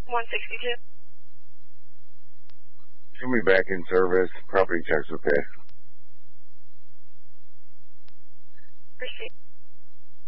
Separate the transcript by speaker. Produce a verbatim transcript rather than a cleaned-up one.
Speaker 1: one sixty-two.
Speaker 2: She'll be back in service. Property checks okay.
Speaker 1: Proceed.